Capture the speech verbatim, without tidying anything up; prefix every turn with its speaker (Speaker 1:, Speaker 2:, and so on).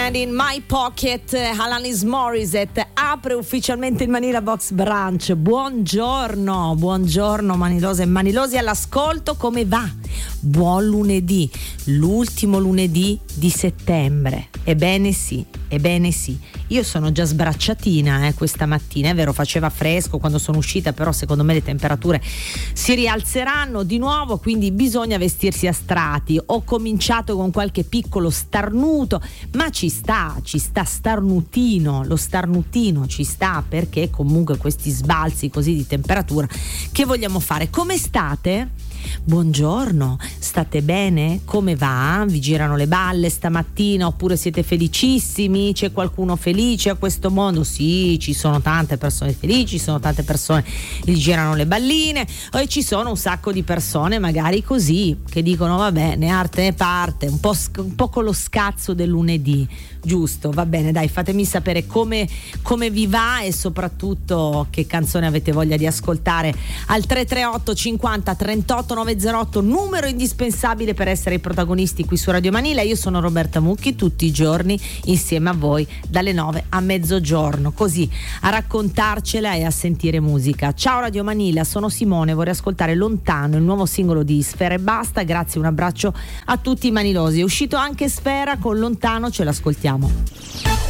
Speaker 1: And in my pocket, Alanis Morissette apre ufficialmente il Manila Box Brunch. Buongiorno, buongiorno manilose e manilosi all'ascolto, come va? Buon lunedì, l'ultimo lunedì di settembre. Ebbene sì, ebbene sì. Io sono già sbracciatina eh, questa mattina, è vero, faceva fresco quando sono uscita, però secondo me le temperature si rialzeranno di nuovo, quindi bisogna vestirsi a strati. Ho cominciato con qualche piccolo starnuto, ma ci sta, ci sta starnutino, lo starnutino ci sta, perché comunque questi sbalzi così di temperatura che vogliamo fare? Come state? Buongiorno, state bene? Come va? Vi girano le balle stamattina oppure siete felicissimi? C'è qualcuno felice a questo mondo? Sì, ci sono tante persone felici, ci sono tante persone che gli girano le balline, e ci sono un sacco di persone magari così che dicono vabbè, né arte né parte, un po', un po' con lo scazzo del lunedì, giusto? Va bene, dai, fatemi sapere come, come vi va e soprattutto che canzone avete voglia di ascoltare al tre tre otto cinquanta trentotto novecentotto, numero indispensabile per essere i protagonisti qui su Radio Manila. Io sono Roberta Mucchi, tutti i giorni insieme a voi dalle nove a mezzogiorno, così a raccontarcela e a sentire musica. Ciao Radio Manila, sono Simone, vorrei ascoltare Lontano, il nuovo singolo di Sfera Ebbasta. Grazie, un abbraccio a tutti i manilosi. È uscito anche Sfera con Lontano, ce l'ascoltiamo.